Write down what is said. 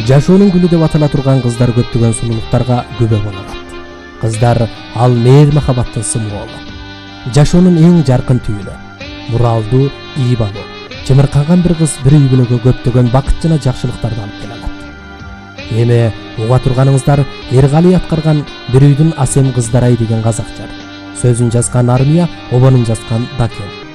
Жашоонун гүлү деп атала турган кыздар көптөгөн сулуулуктарга күбө боло алат. Кыздар ал мейир махабаттын сымы болот. Жашоонун эң жаркын түйүнү, муралдуу, ийбалуу, чымырканган бир кыз бир үй бүлөгө көптөгөн бакыт жана жакшылыктарды алып келе алат. Эми уга турганыңыздар Эргали аткарган бир үйдүн асем кыздарай деген казак жыр. Сөзүн жазган Армия, обонун жазган Дакен.